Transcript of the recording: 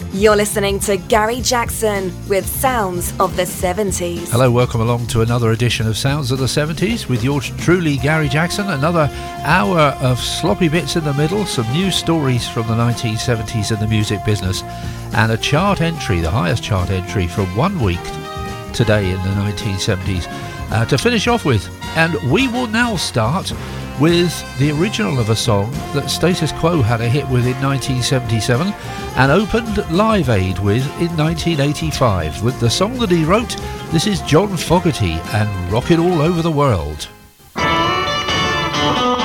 You're listening to Gary Jackson with Sounds of the 70s. Hello, welcome along to another edition of Sounds of the 70s with yours truly, Gary Jackson. Another hour of sloppy bits in the middle, some news stories from the 1970s in the music business, and a chart entry, the highest chart entry from 1 week today in the 1970s to finish off with. And we will now start with the original of a song that Status Quo had a hit with in 1977 and opened Live Aid with in 1985 with the song that he wrote. This is John Fogerty and Rock It All Over the World. Rock